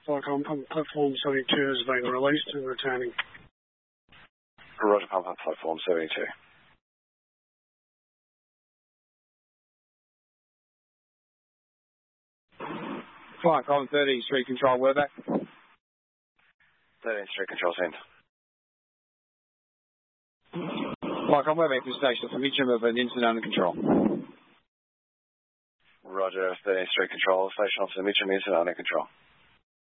Flycom platform 72 has been released and returning. Roger, pump up platform 72. Flycom 13 Street Control, we're back. 13 Street Control sent. Flycom, we're back to the station for Mitcham of an incident under control. Roger, 13 Street Control, station officer Mitcham, incident under control.